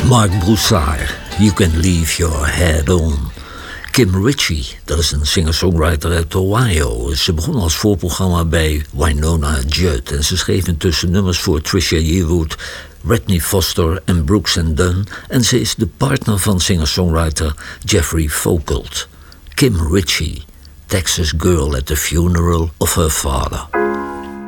Mark Broussard, You Can Leave Your Head On. Kim Ritchie, dat is een singer-songwriter uit Ohio. Ze begon als voorprogramma bij Wynonna Judd en ze schreef intussen nummers voor Trisha Yearwood, Whitney Foster en Brooks and Dunn. En ze is de partner van singer-songwriter Jeffrey Foucault. Kim Ritchie, Texas Girl at the Funeral of Her Father.